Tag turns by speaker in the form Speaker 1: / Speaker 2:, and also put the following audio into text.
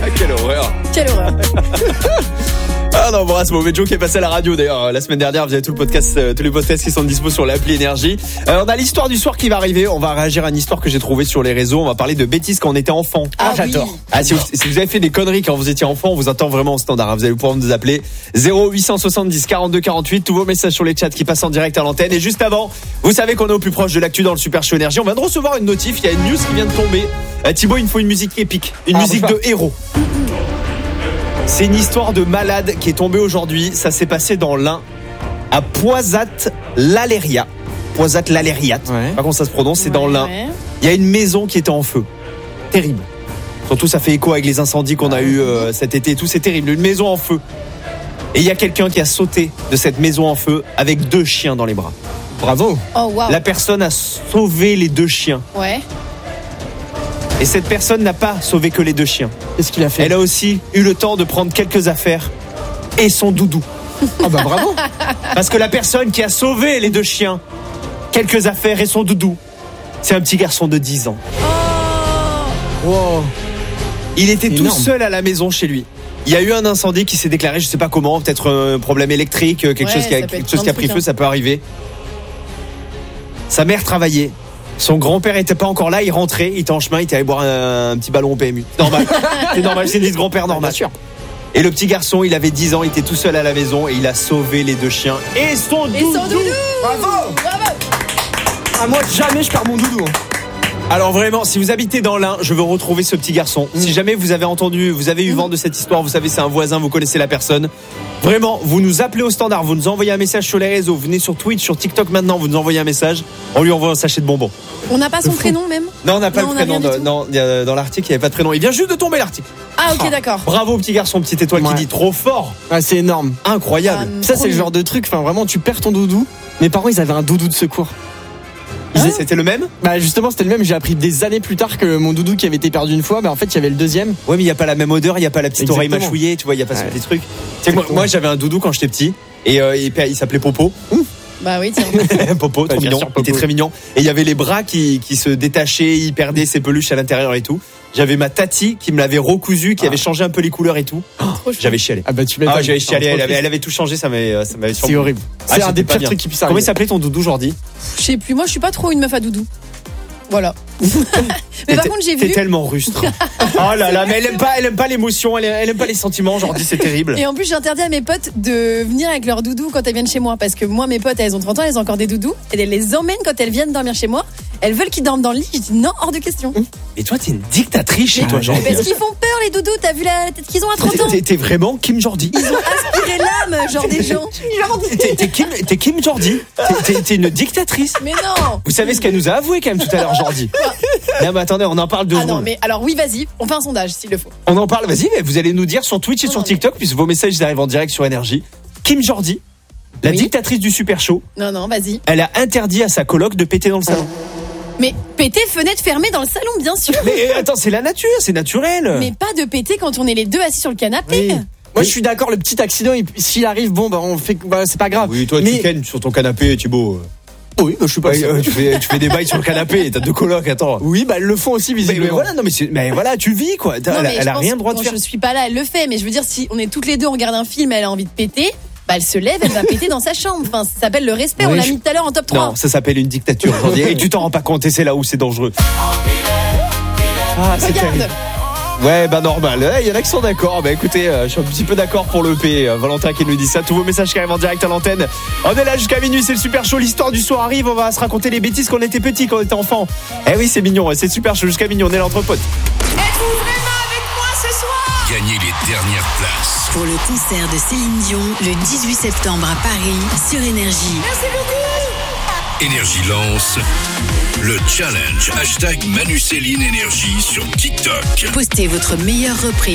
Speaker 1: Quelle horreur.
Speaker 2: Quelle horreur.
Speaker 1: Ah non, bon, ce mauvais Joe qui est passé à la radio d'ailleurs la semaine dernière. Vous avez tout le podcast, tous les podcasts qui sont dispo sur l'appli Énergie. On a l'histoire du soir qui va arriver. On va réagir à une histoire que j'ai trouvée sur les réseaux. On va parler de bêtises quand on était enfant.
Speaker 2: Ah,
Speaker 1: j'adore.
Speaker 2: oui.
Speaker 1: Ah, si vous avez fait des conneries quand vous étiez enfant, on vous attend vraiment au standard. Vous allez pouvoir nous appeler 0870 42 48. Tous vos messages sur les chats qui passent en direct à l'antenne. Et juste avant, vous savez qu'on est au plus proche de l'actu dans le Super Show Énergie. On vient de recevoir une notif. Il y a une news qui vient de tomber. Thibaut, il me faut une musique épique, une musique de héros. C'est une histoire de malade qui est tombée aujourd'hui. Ça s'est passé dans l'Ain, à Poisat-l'Aléria. Poisat-l'Alériat.
Speaker 3: Ouais.
Speaker 1: Pas comment ça se prononce, c'est dans l'Ain.
Speaker 2: Ouais.
Speaker 1: Il y a une maison qui était en feu. Terrible. Surtout, ça fait écho avec les incendies qu'on a eu cet été et tout. C'est terrible. Une maison en feu. Et il y a quelqu'un qui a sauté de cette maison en feu avec 2 chiens dans les bras.
Speaker 3: Bravo.
Speaker 2: Oh waouh.
Speaker 1: La personne a sauvé les 2 chiens.
Speaker 2: Ouais.
Speaker 1: Et cette personne n'a pas sauvé que les 2 chiens.
Speaker 3: Qu'est-ce qu'il a fait?
Speaker 1: Elle a aussi eu le temps de prendre quelques affaires et son doudou.
Speaker 3: Ah bah bravo.
Speaker 1: Parce que la personne qui a sauvé les 2 chiens, quelques affaires et son doudou, c'est un petit garçon de 10 ans.
Speaker 3: Wow.
Speaker 1: Il était tout
Speaker 3: Énorme.
Speaker 1: seul à la maison chez lui. Il y a eu un incendie qui s'est déclaré, je sais pas comment, peut-être un problème électrique, quelque
Speaker 2: Ouais,
Speaker 1: chose qui a,
Speaker 2: ça peut être
Speaker 1: quelque chose qui a
Speaker 2: plein de
Speaker 1: pris feu,
Speaker 2: trucs,
Speaker 1: ça peut arriver. Sa mère travaillait. Son grand-père était pas encore là, il rentrait, il était en chemin, il était allé boire un petit ballon au PMU. Normal. C'est normal, c'est une grand-père normal.
Speaker 3: Bien sûr.
Speaker 1: Et le petit garçon, il avait 10 ans, il était tout seul à la maison et il a sauvé les 2 chiens et son
Speaker 2: Et
Speaker 1: doudou.
Speaker 2: son doudou.
Speaker 3: Bravo.
Speaker 2: Bravo.
Speaker 3: Ah, moi, jamais je perds mon doudou.
Speaker 1: Alors vraiment, si vous habitez dans l'Ain, je veux retrouver ce petit garçon. Si jamais vous avez entendu, vous avez eu vent de cette histoire, vous savez c'est un voisin, vous connaissez la personne. Vraiment, vous nous appelez au standard, vous nous envoyez un message sur les réseaux, vous venez sur Twitch, sur TikTok maintenant, vous nous envoyez un message, on lui envoie un sachet de bonbons.
Speaker 2: On n'a pas son prénom même.
Speaker 1: Non, on n'a pas
Speaker 2: Non,
Speaker 1: le
Speaker 2: on n'a
Speaker 1: prénom.
Speaker 2: rien du tout.
Speaker 1: Non, dans l'article, il n'y avait pas de prénom. Il vient juste de tomber l'article.
Speaker 2: Ah ok d'accord.
Speaker 1: Bravo petit garçon, petite étoile qui
Speaker 3: Ouais.
Speaker 1: dit trop fort,
Speaker 3: Ah, c'est énorme.
Speaker 1: incroyable.
Speaker 3: Ça,
Speaker 2: Trop
Speaker 3: c'est le
Speaker 2: mignon.
Speaker 3: genre de truc, enfin vraiment, tu perds ton doudou. Mes parents, ils avaient un doudou de secours.
Speaker 1: C'était le même?
Speaker 3: Bah justement, c'était le même. J'ai appris des années plus tard que mon doudou qui avait été perdu une fois, bah en fait, il y avait le deuxième.
Speaker 1: Ouais, mais il n'y a pas la même odeur, il n'y a pas la petite oreille
Speaker 3: Exactement.
Speaker 1: mâchouillée, tu vois, il n'y a pas ce
Speaker 3: Ouais.
Speaker 1: petit truc. Tu sais, moi j'avais un doudou quand j'étais petit et il s'appelait Popo.
Speaker 2: Bah oui tiens.
Speaker 1: Popo, trop
Speaker 3: Bien
Speaker 1: mignon.
Speaker 3: sûr,
Speaker 1: Il
Speaker 3: Popo.
Speaker 1: était très mignon. Et il y avait les bras qui se détachaient, il perdait ses peluches à l'intérieur et tout. J'avais ma tati qui me l'avait recousu, qui avait changé un peu les couleurs et tout.
Speaker 2: Trop chou.
Speaker 1: J'avais chialé.
Speaker 3: Ah bah tu m'étonnes.
Speaker 1: Ah, j'avais chialé,
Speaker 3: Trop
Speaker 1: elle
Speaker 3: triste.
Speaker 1: avait tout changé, ça m'avait surpris.
Speaker 3: C'est horrible.
Speaker 1: Ah,
Speaker 3: C'est un
Speaker 1: j'étais
Speaker 3: des
Speaker 1: pas
Speaker 3: pires
Speaker 1: bien.
Speaker 3: trucs qui puissent
Speaker 1: Comment
Speaker 3: arriver.
Speaker 1: il s'appelait ton doudou, Jordi?
Speaker 2: Je sais plus. Moi je suis pas trop une meuf à doudou. Voilà. Mais par contre j'ai
Speaker 1: T'es
Speaker 2: vu.
Speaker 1: tellement rustre. Oh là là, mais elle aime pas l'émotion, elle aime pas les sentiments, Jordi, c'est terrible.
Speaker 2: Et en plus, j'interdis à mes potes de venir avec leurs doudous quand elles viennent chez moi. Parce que moi, mes potes, elles ont 30 ans, elles ont encore des doudous. Et elles les emmènent quand elles viennent dormir chez moi. Elles veulent qu'ils dorment dans le lit. Je dis non, hors de question.
Speaker 1: Et toi, t'es une dictatrice chez toi,
Speaker 2: Mais
Speaker 1: Jordi.
Speaker 2: parce qu'ils font peur, les doudous. T'as vu la tête qu'ils ont à 30 ans?
Speaker 1: T'es vraiment Kim Jordi.
Speaker 2: Ils ont aspiré l'âme, genre des gens.
Speaker 1: T'es Kim Jordi. T'es une dictatrice.
Speaker 2: Mais non.
Speaker 1: Vous savez ce qu'elle nous a avoué quand même tout à l'heure, Jordi. Non, mais attendez, on en parle de
Speaker 2: Ah
Speaker 1: vous.
Speaker 2: non, mais alors oui, vas-y. On fait un sondage s'il le faut.
Speaker 1: On en parle, vas-y, mais vous allez nous dire sur Twitch et
Speaker 2: Oh
Speaker 1: sur
Speaker 2: non,
Speaker 1: TikTok, puisque vos messages ils arrivent en direct sur Énergie. Kim Jordi, la
Speaker 2: Oui.
Speaker 1: dictatrice du Super Show,
Speaker 2: Non, non, vas-y.
Speaker 1: elle a interdit à sa coloc de péter dans le salon.
Speaker 2: Mais péter fenêtre fermée dans le salon, bien sûr.
Speaker 1: Mais attends, c'est la nature, c'est naturel.
Speaker 2: Mais pas de péter quand on est les deux assis sur le canapé.
Speaker 3: Oui. Moi, je suis d'accord. Le petit accident, s'il arrive, bon, bah on fait, bah c'est pas grave.
Speaker 1: Oui, toi,
Speaker 3: Mais-
Speaker 1: tu kennes sur ton canapé, Thibaut.
Speaker 3: Oui, bah, je suis pas.
Speaker 1: Ouais, tu fais des bails sur le canapé, t'as 2 colocs, attends.
Speaker 3: Oui, bah elles le font aussi
Speaker 1: Mais
Speaker 3: visiblement.
Speaker 1: voilà, non, mais voilà, tu vis quoi.
Speaker 2: Non,
Speaker 1: Elle,
Speaker 2: mais
Speaker 1: elle
Speaker 2: je
Speaker 1: a
Speaker 2: pense-
Speaker 1: rien le droit de
Speaker 2: quand
Speaker 1: faire.
Speaker 2: Je suis pas là, elle le fait. Mais je veux dire, si on est toutes les deux, on regarde un film, elle a envie de péter. Bah, elle se lève, elle va péter dans sa chambre. Enfin, ça s'appelle le respect.
Speaker 1: Oui,
Speaker 2: on l'a
Speaker 1: je-
Speaker 2: mis tout à l'heure en top 3.
Speaker 1: Non, ça s'appelle une dictature aujourd'hui. Et tu t'en rends pas compte, et c'est là où c'est dangereux. Ah, c'est
Speaker 2: Regarde.
Speaker 1: terrible. Ouais, bah normal. Il y en a qui sont d'accord. Bah écoutez, je suis un petit peu d'accord pour le P. Valentin qui nous dit ça. Tous vos messages qui arrivent en direct à l'antenne. On est là jusqu'à minuit, c'est le Super Show. L'histoire du soir arrive. On va se raconter les bêtises qu'on était petits, quand on était enfant. Eh oui, c'est mignon. C'est Super Show jusqu'à minuit. On est là entre potes.
Speaker 4: Êtes-vous vraiment avec moi ce soir?
Speaker 5: Gagnez les dernières places.
Speaker 6: Pour le concert de Céline Dion, le 18 septembre à Paris, sur Énergie.
Speaker 4: Merci beaucoup.
Speaker 5: Énergie lance le challenge #ManuCéline Énergie sur TikTok.
Speaker 6: Postez votre meilleure reprise